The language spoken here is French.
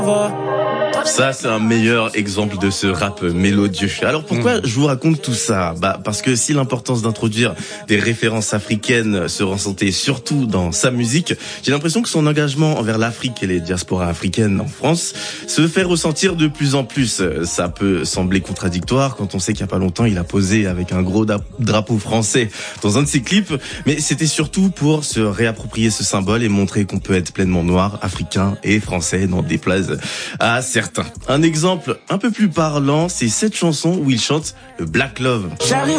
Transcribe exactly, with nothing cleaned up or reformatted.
Ça, c'est un meilleur exemple de ce rap mélodieux. Alors pourquoi mmh. je vous raconte tout ça? Bah parce que si l'importance d'introduire des références africaines se ressentait surtout dans sa musique, j'ai l'impression que son engagement envers l'Afrique et les diasporas africaines en France se fait ressentir de plus en plus. Ça peut sembler contradictoire quand on sait qu'il y a pas longtemps, il a posé avec un gros drapeau français dans un de ses clips, mais c'était surtout pour se réapproprier ce symbole et montrer qu'on peut être pleinement noir, africain et français, n'en déplaise à certains. Un exemple un peu plus parlant, c'est cette chanson où il chante le Black Love. J'arrive